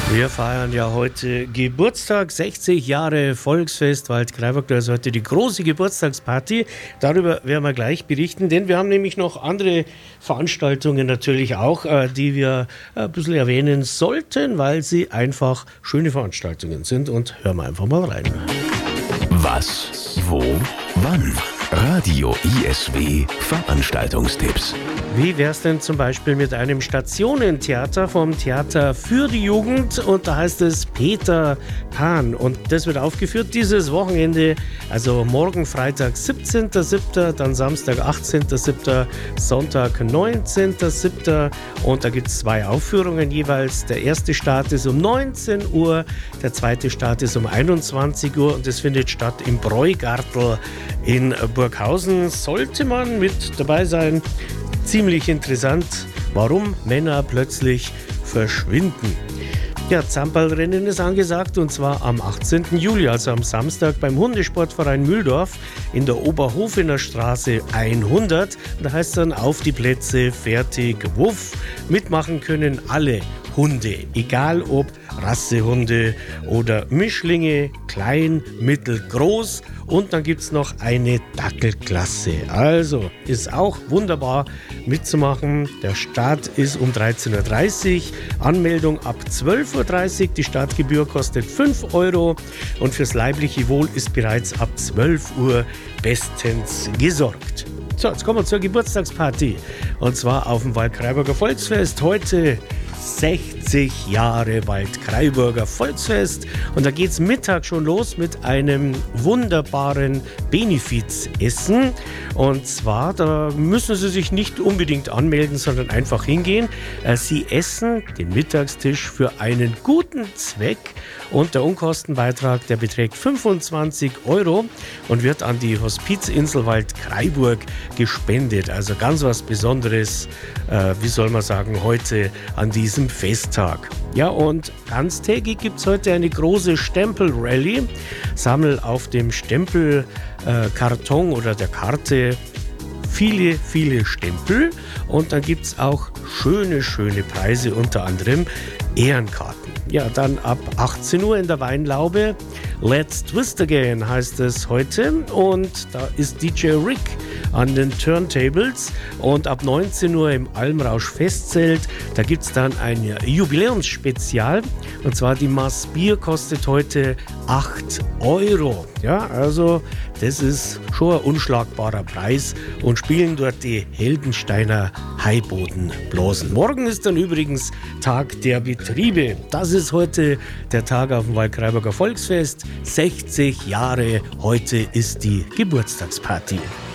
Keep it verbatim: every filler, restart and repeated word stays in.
Wir feiern ja heute Geburtstag, sechzig Jahre Volksfest Waldkraiburg. Da ist heute die große Geburtstagsparty. Darüber werden wir gleich berichten, denn wir haben nämlich noch andere Veranstaltungen natürlich auch, die wir ein bisschen erwähnen sollten, weil sie einfach schöne Veranstaltungen sind. Und hören wir einfach mal rein. Was, wo, wann? Radio I S W Veranstaltungstipps. Wie wär's denn zum Beispiel mit einem Stationentheater vom Theater für die Jugend? Und da heißt es Peter Pan. Und das wird aufgeführt dieses Wochenende, also morgen Freitag siebzehnten siebten, dann Samstag achtzehnten siebten, Sonntag neunzehnten siebten. Und da gibt es zwei Aufführungen jeweils. Der erste Start ist um neunzehn Uhr, der zweite Start ist um einundzwanzig Uhr. Und das findet statt im Bräugartel in Burghausen. Sollte man mit dabei sein. Ziemlich interessant, warum Männer plötzlich verschwinden. Ja, Zampalrennen ist angesagt und zwar am achtzehnten Juli, also am Samstag beim Hundesportverein Mühldorf in der Oberhofener Straße hundert. Da heißt es dann auf die Plätze, fertig, wuff. Mitmachen können alle Hunde, egal ob Rassehunde oder Mischlinge, klein, mittel, groß. Und dann gibt es noch eine Dackelklasse. Also ist auch wunderbar mitzumachen. Der Start ist um dreizehn Uhr dreißig, Anmeldung ab zwölf Uhr dreißig. Die Startgebühr kostet fünf Euro und fürs leibliche Wohl ist bereits ab zwölf Uhr bestens gesorgt. So, jetzt kommen wir zur Geburtstagsparty. Und zwar auf dem Waldkraiburger Volksfest. Heute sechzig Jahre Waldkraiburger Volksfest. Und da geht es Mittag schon los mit einem wunderbaren Benefizessen. Und zwar, da müssen Sie sich nicht unbedingt anmelden, sondern einfach hingehen. Sie essen den Mittagstisch für einen guten Zweck. Und der Unkostenbeitrag, der beträgt fünfundzwanzig Euro und wird an die Hospizinsel Waldkraiburg gespendet. Also ganz was Besonderes, äh, wie soll man sagen, heute an diesem Festtag. Ja, und ganztägig gibt es heute eine große Stempel-Rallye. Sammel auf dem Stempelkarton äh, oder der Karte viele, viele Stempel. Und dann gibt es auch schöne, schöne Preise, unter anderem Ehrenkarten. Ja, dann ab achtzehn Uhr in der Weinlaube. Let's Twist Again heißt es heute. Und da ist D J Rick an den Turntables. Und ab neunzehn Uhr im Almrausch Festzelt, da gibt es dann ein Jubiläumsspezial. Und zwar die Maß Bier kostet heute acht Euro. Ja, also das ist schon ein unschlagbarer Preis. Und spielen dort die Heldensteiner Haibodenblasen. Morgen ist dann übrigens Tag der Betriebe. Das ist heute der Tag auf dem Waldkraiburger Volksfest. sechzig Jahre, heute ist die Geburtstagsparty.